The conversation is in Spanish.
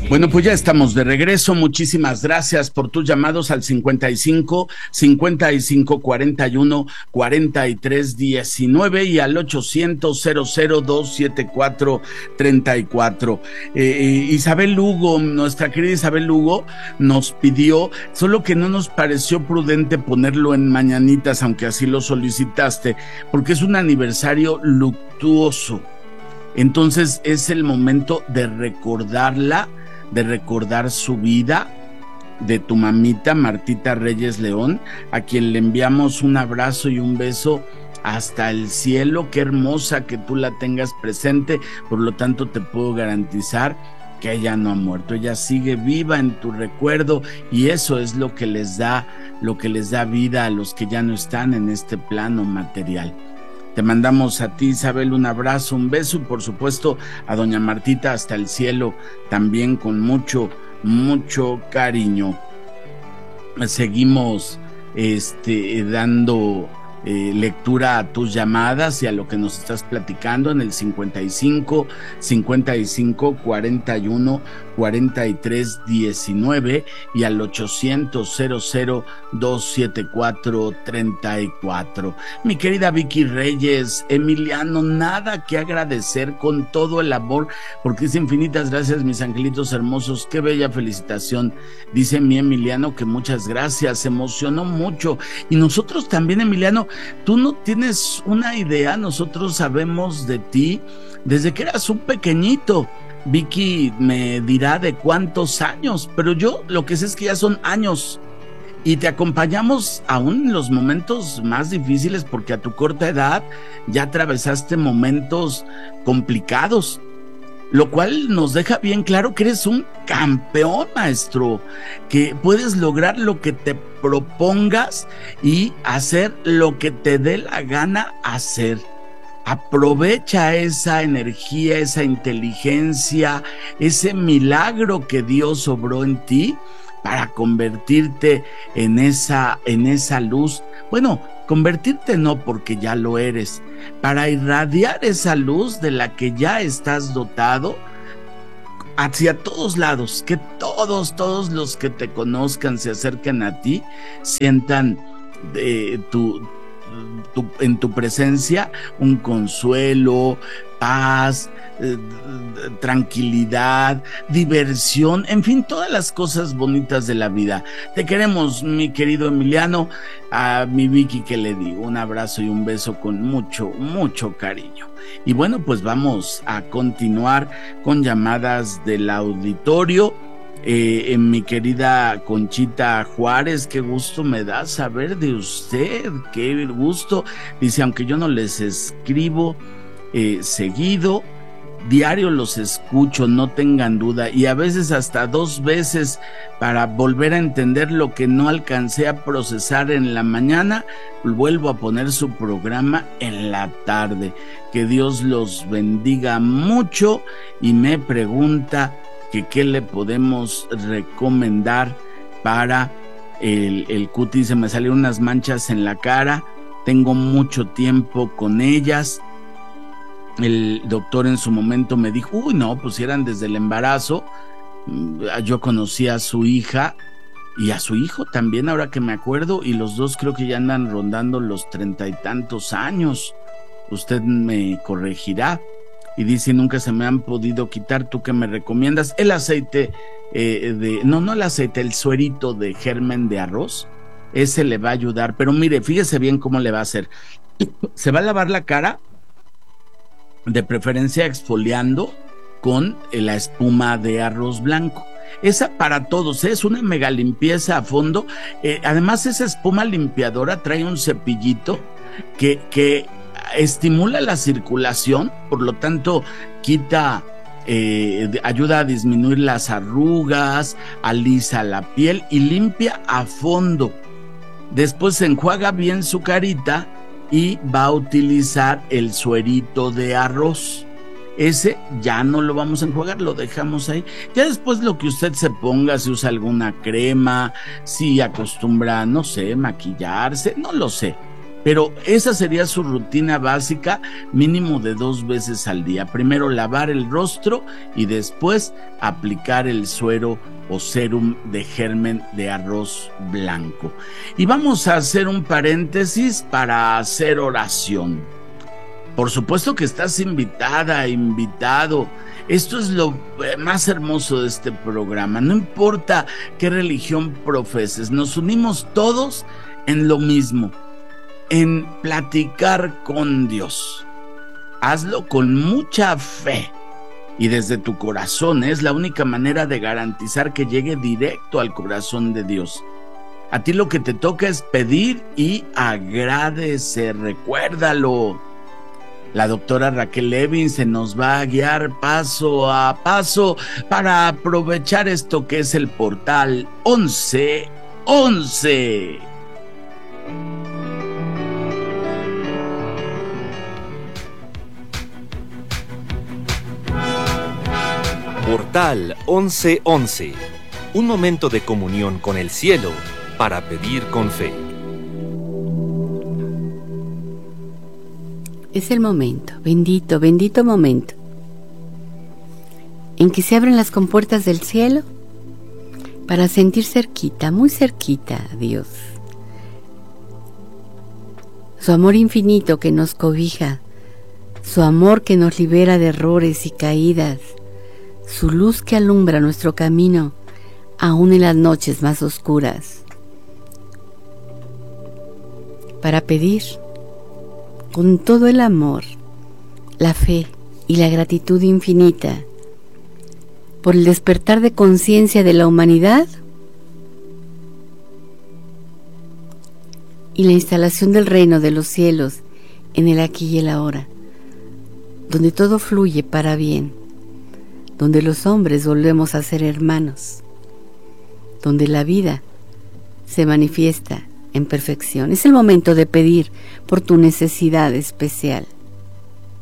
Bueno, pues ya estamos de regreso. Muchísimas gracias por tus llamados al 55 41 43 19 y al 800 0027434. Isabel Lugo, nuestra querida Isabel Lugo, nos pidió, solo que no nos pareció prudente ponerlo en mañanitas, aunque así lo solicitaste, porque es un aniversario luctuoso. Entonces es el momento de recordarla, de recordar su vida, de tu mamita Martita Reyes León, a quien le enviamos un abrazo y un beso hasta el cielo. Qué hermosa que tú la tengas presente, por lo tanto te puedo garantizar que ella no ha muerto, ella sigue viva en tu recuerdo, y eso es lo que les da vida a los que ya no están en este plano material. Te mandamos a ti, Isabel, un abrazo, un beso, y por supuesto a doña Martita hasta el cielo, también con mucho, mucho cariño. Seguimos dando lectura a tus llamadas y a lo que nos estás platicando en el 55 41 43 19 y al 800 274 34. Mi querida Vicky Reyes, Emiliano, nada que agradecer, con todo el amor, porque es infinitas gracias, mis angelitos hermosos, qué bella felicitación. Dice mi Emiliano que muchas gracias, se emocionó mucho, y nosotros también, Emiliano. Tú no tienes una idea, nosotros sabemos de ti desde que eras un pequeñito. Vicky me dirá de cuántos años, pero yo lo que sé es que ya son años, y te acompañamos aún en los momentos más difíciles, porque a tu corta edad ya atravesaste momentos complicados, lo cual nos deja bien claro que eres un campeón, maestro, que puedes lograr lo que te propongas y hacer lo que te dé la gana hacer. Aprovecha esa energía, esa inteligencia, ese milagro que Dios obró en ti para convertirte en esa luz. Bueno, convertirte no, porque ya lo eres, para irradiar esa luz de la que ya estás dotado hacia todos lados, que todos los que te conozcan, se acerquen a ti, sientan en tu presencia un consuelo, paz, tranquilidad, diversión, en fin, todas las cosas bonitas de la vida. Te queremos, mi querido Emiliano. A mi Vicky, que le digo un abrazo y un beso con mucho, mucho cariño. Y bueno, pues vamos a continuar con llamadas del auditorio. Mi querida Conchita Juárez, qué gusto me da saber de usted, qué gusto. Dice, aunque yo no les escribo seguido, diario los escucho, no tengan duda, y a veces hasta 2 veces para volver a entender lo que no alcancé a procesar en la mañana. Vuelvo a poner su programa en la tarde. Que Dios los bendiga mucho. Y me pregunta que qué le podemos recomendar para el cutis. Se me salieron unas manchas en la cara, tengo mucho tiempo con ellas. El doctor en su momento me dijo, uy, no, pues eran desde el embarazo. Yo conocí a su hija y a su hijo también, ahora que me acuerdo, y los dos creo que ya andan rondando los 30 y tantos años. Usted me corregirá. Y dice, nunca se me han podido quitar. ¿Tú qué me recomiendas? El aceite no el aceite, el suerito de germen de arroz. Ese le va a ayudar, pero mire, fíjese bien cómo le va a hacer. Se va a lavar la cara, de preferencia exfoliando con la espuma de arroz blanco. Esa para todos, es una mega limpieza a fondo. Además, esa espuma limpiadora trae un cepillito que estimula la circulación, por lo tanto quita, ayuda a disminuir las arrugas, alisa la piel y limpia a fondo. Después se enjuaga bien su carita y va a utilizar el suerito de arroz. Ese ya no lo vamos a enjuagar, lo dejamos ahí. Ya después lo que usted se ponga, si usa alguna crema, si acostumbra, no sé, maquillarse, no lo sé. Pero esa sería su rutina básica, mínimo de 2 veces al día. Primero lavar el rostro y después aplicar el suero o sérum de germen de arroz blanco. Y vamos a hacer un paréntesis para hacer oración. Por supuesto que estás invitada, invitado. Esto es lo más hermoso de este programa. No importa qué religión profeses, nos unimos todos en lo mismo, en platicar con Dios. Hazlo con mucha fe y desde tu corazón. Es la única manera de garantizar que llegue directo al corazón de Dios. A ti lo que te toca es pedir y agradecer. Recuérdalo. La doctora Raquel Levin se nos va a guiar paso a paso para aprovechar esto que es el portal 1111. Portal 1111. Un momento de comunión con el cielo para pedir con fe. Es el momento, bendito, bendito momento, en que se abren las compuertas del cielo para sentir cerquita, muy cerquita a Dios. Su amor infinito que nos cobija, su amor que nos libera de errores y caídas, su luz que alumbra nuestro camino, aún en las noches más oscuras. Para pedir con todo el amor, la fe y la gratitud infinita por el despertar de conciencia de la humanidad y la instalación del reino de los cielos en el aquí y el ahora, donde todo fluye para bien, donde los hombres volvemos a ser hermanos, donde la vida se manifiesta en perfección. Es el momento de pedir por tu necesidad especial.